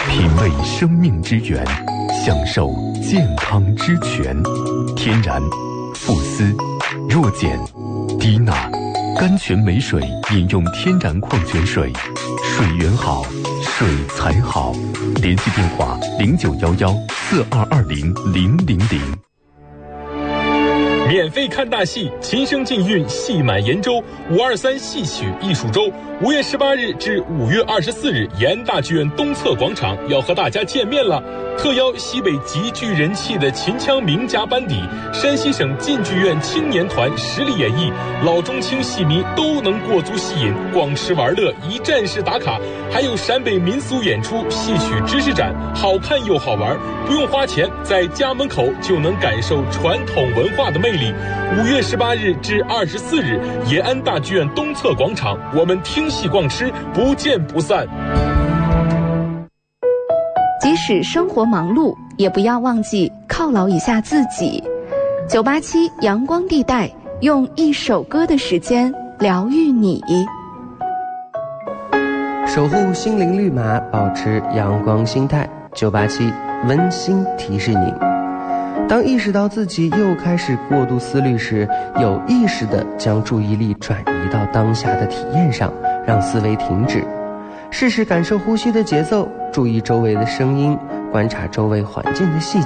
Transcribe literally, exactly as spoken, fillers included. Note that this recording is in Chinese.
品味生命之源，享受健康之泉。天然、富思、弱碱、低钠，甘泉美水饮用天然矿泉水，水源好，水才好。联系电话零九幺幺四二二零零零零。 免费看大戏，琴声竞韵，戏满延州五二三戏曲艺术周，五月十八日至五月二十四日，延安大剧院东侧广场要和大家见面了。特邀西北极具人气的秦腔名家班底，山西省晋剧院青年团实力演绎，老中青戏迷都能过足戏瘾，逛吃玩乐，一站式打卡，还有陕北民俗演出、戏曲知识展，好看又好玩，不用花钱，在家门口就能感受传统文化的魅力。五月十八日至二十四日，延安大剧院东侧广场，我们听戏逛吃，不见不散。 即使生活忙碌，也不要忘记犒劳一下自己。九八七阳光地带，用一首歌的时间疗愈你， 守护心灵绿码，保持阳光心态。九八七温馨提示您，当意识到自己又开始过度思虑时，有意识地将注意力转移到当下的体验上，让思维停止，试试感受呼吸的节奏，注意周围的声音，观察周围环境的细节。